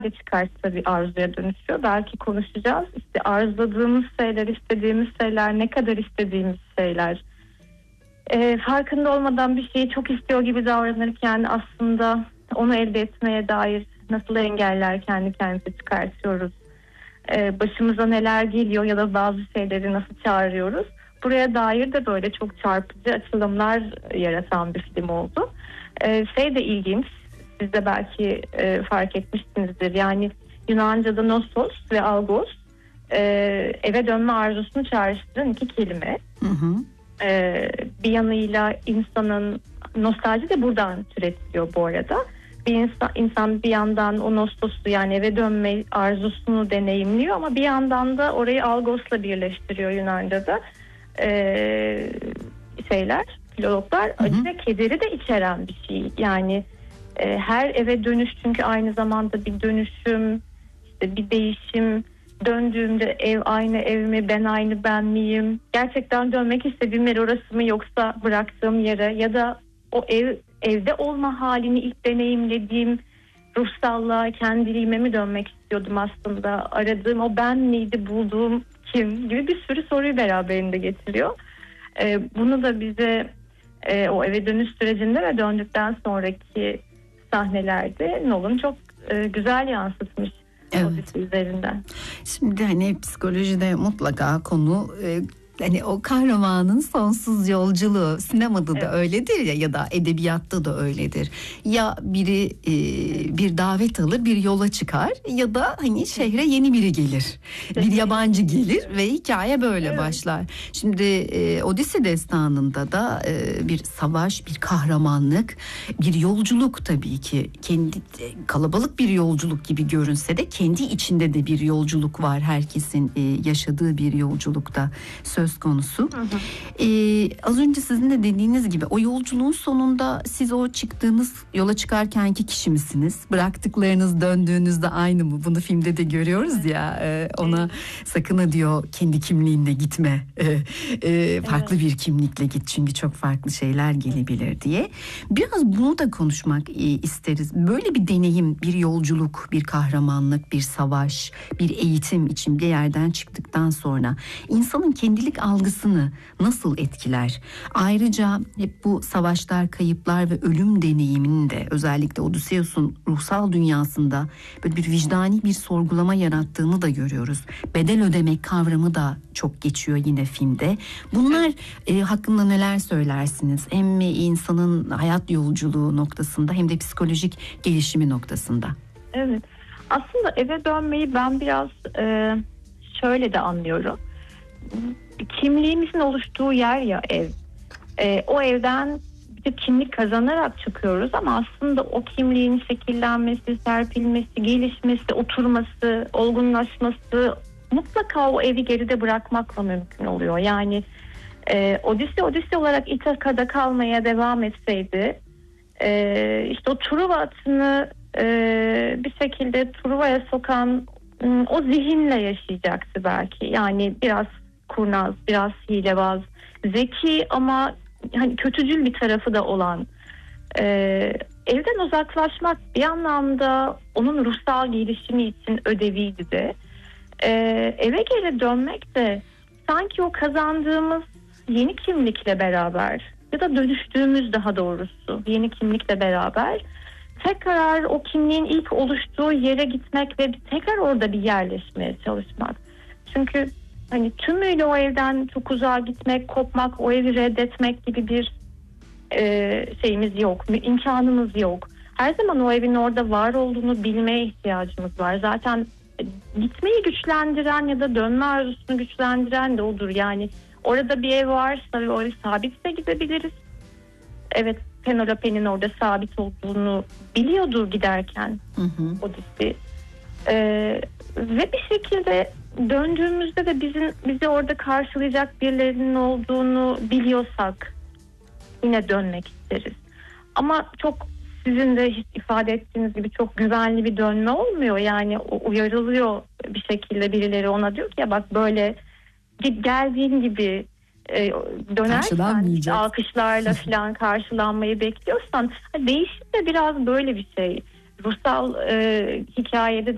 de çıkarsa bir arzuya dönüşüyor. Belki konuşacağız. İşte arzuladığımız şeyler, istediğimiz şeyler, ne kadar istediğimiz şeyler. Farkında olmadan bir şeyi çok istiyor gibi davranırken aslında onu elde etmeye dair nasıl engeller kendi kendimize çıkartıyoruz. Başımıza neler geliyor ya da bazı şeyleri nasıl çağırıyoruz. Buraya dair de böyle çok çarpıcı açılımlar yaratan bir film oldu. Şey de ilginç, siz de belki fark etmişsinizdir. Yani Yunanca'da nosos ve algos eve dönme arzusunu çağrıştıran iki kelime. Hı hı. Bir yanıyla insanın nostalji de buradan türetiliyor bu arada. Bir insan bir yandan o nostosu, yani eve dönme arzusunu deneyimliyor ama bir yandan da orayı algosla birleştiriyor Yunanca'da. Filologlar acı ve kederi de içeren bir şey. Yani her eve dönüş çünkü aynı zamanda bir dönüşüm, işte bir değişim. Döndüğümde ev aynı ev mi, ben aynı ben miyim? Gerçekten dönmek istediğim yer orası mı, yoksa bıraktığım yere, ya da o evde olma halini ilk deneyimlediğim ruhsallığa, kendiliğime mi dönmek istiyordum aslında? Aradığım o ben miydi, bulduğum kim gibi bir sürü soruyu beraberinde getiriyor. Bunu da bize o eve dönüş sürecinde ve döndükten sonraki sahnelerde Nolan çok güzel yansıtmış. Evet. Üzerinden. Şimdi hani psikolojide mutlaka konu hani o kahramanın sonsuz yolculuğu, sinemada da öyledir ya da edebiyatta da öyledir. Ya biri bir davet alır, bir yola çıkar ya da hani şehre yeni biri gelir. Bir yabancı gelir ve hikaye böyle başlar. Şimdi Odisi destanında da bir savaş, bir kahramanlık, bir yolculuk tabii ki. Kendi kalabalık bir yolculuk gibi görünse de kendi içinde de bir yolculuk var. Herkesin yaşadığı bir yolculukta söz konusu. Az önce sizin de dediğiniz gibi o yolculuğun sonunda siz o yola çıkarkenki kişi misiniz? Bıraktıklarınız döndüğünüzde aynı mı? Bunu filmde de görüyoruz ya. Ona sakın ha diyor kendi kimliğinle gitme. Farklı bir kimlikle git çünkü çok farklı şeyler gelebilir diye. Biraz bunu da konuşmak isteriz. Böyle bir deneyim, bir yolculuk, bir kahramanlık, bir savaş, bir eğitim için bir yerden çıktıktan sonra insanın kendilik algısını nasıl etkiler? Ayrıca hep bu savaşlar, kayıplar ve ölüm deneyiminin de özellikle Odysseus'un ruhsal dünyasında böyle bir vicdani bir sorgulama yarattığını da görüyoruz. Bedel ödemek kavramı da çok geçiyor yine filmde. Bunlar hakkında neler söylersiniz? Hem insanın hayat yolculuğu noktasında hem de psikolojik gelişimi noktasında. Evet. Aslında eve dönmeyi ben biraz şöyle de anlıyorum. Kimliğimizin oluştuğu yer ya ev. O evden bir kimlik kazanarak çıkıyoruz ama aslında o kimliğin şekillenmesi, serpilmesi, gelişmesi, oturması, olgunlaşması mutlaka o evi geride bırakmakla mümkün oluyor. Yani Odise olarak İthaka'da kalmaya devam etseydi işte o Truva atını bir şekilde Truva'ya sokan o zihinle yaşayacaktı belki. Yani biraz kurnaz, biraz hilebaz, zeki ama hani kötücül bir tarafı da olan. Evden uzaklaşmak bir anlamda onun ruhsal gelişimi için ödeviydi de. Eve geri dönmek de sanki o kazandığımız yeni kimlikle beraber ya da dönüştüğümüz, daha doğrusu yeni kimlikle beraber tekrar o kimliğin ilk oluştuğu yere gitmek ve tekrar orada bir yerleşmeye çalışmak. Çünkü hani tümüyle o evden çok uzağa gitmek, kopmak, o evi reddetmek gibi bir şeyimiz yok, imkanımız yok. Her zaman o evin orada var olduğunu bilmeye ihtiyacımız var. Zaten gitmeyi güçlendiren ya da dönme arzusunu güçlendiren de odur. Yani orada bir ev varsa ve o ev sabitse gidebiliriz. Evet, Penelope'nin orada sabit olduğunu biliyordur giderken Odysseus. Ve bir şekilde döndüğümüzde de bizi orada karşılayacak birilerinin olduğunu biliyorsak yine dönmek isteriz. Ama çok, sizin de ifade ettiğiniz gibi çok güvenli bir dönme olmuyor. Yani uyarılıyor bir şekilde, birileri ona diyor ki ya bak böyle geldiğin gibi dönersen işte alkışlarla falan karşılanmayı bekliyorsan, değişim de biraz böyle bir şey. Ruhsal hikayede